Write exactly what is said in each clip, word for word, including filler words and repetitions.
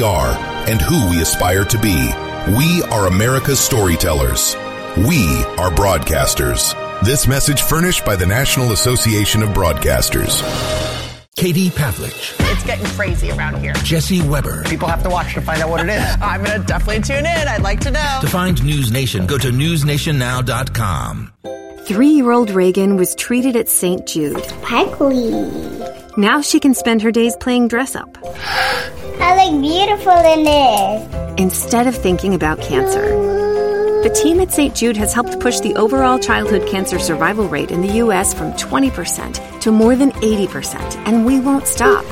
we are and who we aspire to be. We are America's storytellers. We are broadcasters. This message furnished by the National Association of Broadcasters. Katie Pavlich. It's getting crazy around here. Jesse Weber. People have to watch to find out what it is. I'm going to definitely tune in. I'd like to know. To find News Nation, go to news nation now dot com. Three-year-old Reagan was treated at Saint Jude. Sparkly. Now she can spend her days playing dress-up. I look beautiful in this. Instead of thinking about cancer. The team at Saint Jude has helped push the overall childhood cancer survival rate in the U S from twenty percent to more than eighty percent, and we won't stop.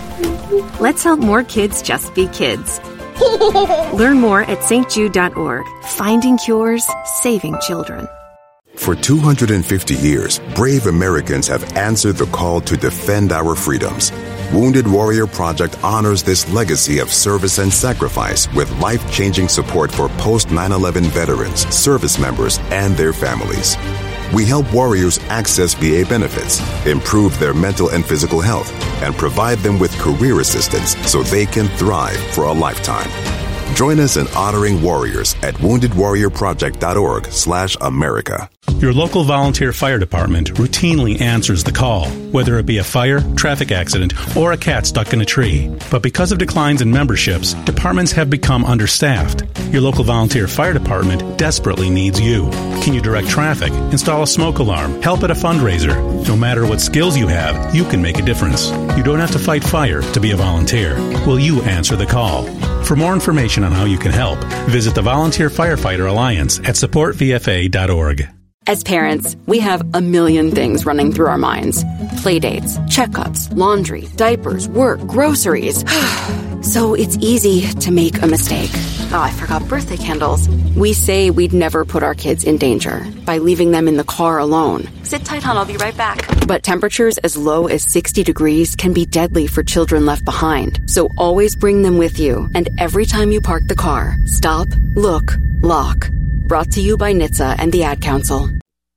Let's help more kids just be kids. Learn more at s t jude dot org. Finding cures, saving children. For two hundred fifty years, brave Americans have answered the call to defend our freedoms. Wounded Warrior Project honors this legacy of service and sacrifice with life-changing support for post nine eleven veterans, service members, and their families. We help warriors access V A benefits, improve their mental and physical health, and provide them with career assistance so they can thrive for a lifetime. Join us in honoring warriors at wounded warrior project dot org slash America. Your local volunteer fire department routinely answers the call, whether it be a fire, traffic accident, or a cat stuck in a tree. But because of declines in memberships, departments have become understaffed. Your local volunteer fire department desperately needs you. Can you direct traffic, install a smoke alarm, help at a fundraiser? No matter what skills you have, you can make a difference. You don't have to fight fire to be a volunteer. Will you answer the call? For more information on how you can help, visit the Volunteer Firefighter Alliance at support v f a dot org. As parents, we have a million things running through our minds. Playdates, checkups, laundry, diapers, work, groceries. So it's easy to make a mistake. Oh, I forgot birthday candles. We say we'd never put our kids in danger by leaving them in the car alone. Sit tight, hon, I'll be right back. But temperatures as low as sixty degrees can be deadly for children left behind. So always bring them with you. And every time you park the car, stop, look, lock. Brought to you by N H T S A and the Ad Council.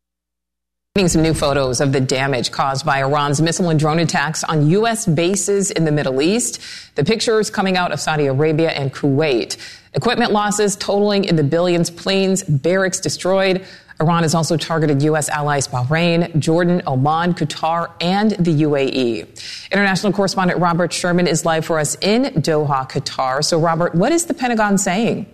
Some new photos of the damage caused by Iran's missile and drone attacks on U S bases in the Middle East. The pictures coming out of Saudi Arabia and Kuwait. Equipment losses totaling in the billions, planes, barracks destroyed. Iran has also targeted U S allies Bahrain, Jordan, Oman, Qatar, and the U A E. International correspondent Robert Sherman is live for us in Doha, Qatar. So, Robert, what is the Pentagon saying?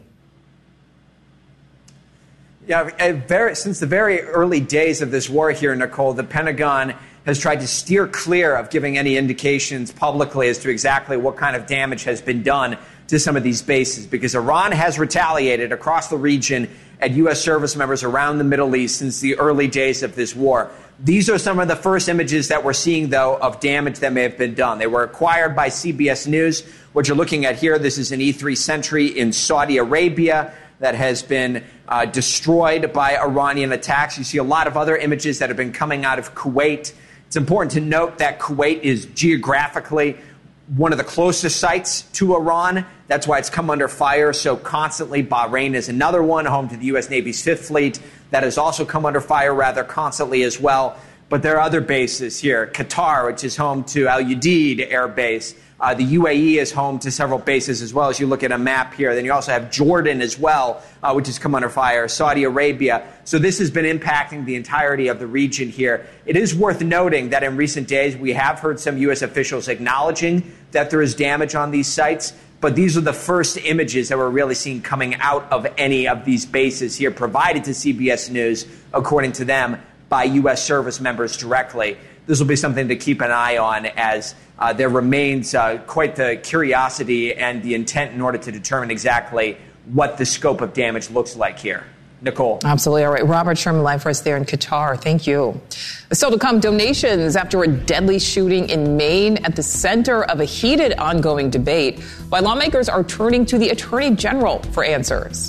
Yeah, very, since the very early days of this war here, Nicole, the Pentagon has tried to steer clear of giving any indications publicly as to exactly what kind of damage has been done to some of these bases, because Iran has retaliated across the region at U S service members around the Middle East since the early days of this war. These are some of the first images that we're seeing, though, of damage that may have been done. They were acquired by C B S News. What you're looking at here, this is an E three Sentry in Saudi Arabia that has been uh, destroyed by Iranian attacks. You see a lot of other images that have been coming out of Kuwait. It's important to note that Kuwait is geographically one of the closest sites to Iran. That's why it's come under fire so constantly. Bahrain is another one, home to the U S Navy's Fifth Fleet, that has also come under fire rather constantly as well. But there are other bases here. Qatar, which is home to Al Udeid Air Base. Uh, the U A E is home to several bases as well, as you look at a map here. Then you also have Jordan as well, uh, which has come under fire, Saudi Arabia. So this has been impacting the entirety of the region here. It is worth noting that in recent days, we have heard some U S officials acknowledging that there is damage on these sites. But these are the first images that we're really seeing coming out of any of these bases here, provided to C B S News, according to them, by U S service members directly. This will be something to keep an eye on, as uh, there remains uh, quite the curiosity and the intent in order to determine exactly what the scope of damage looks like here. Nicole. Absolutely. All right. Robert Sherman live for us there in Qatar. Thank you. Still to come, donations after a deadly shooting in Maine at the center of a heated ongoing debate, why lawmakers are turning to the Attorney General for answers.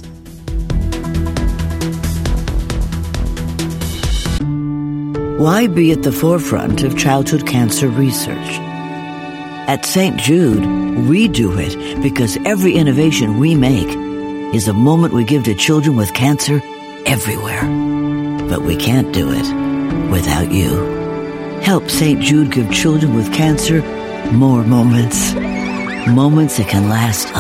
Why be at the forefront of childhood cancer research? At Saint Jude, we do it because every innovation we make is a moment we give to children with cancer everywhere. But we can't do it without you. Help Saint Jude give children with cancer more moments. Moments that can last a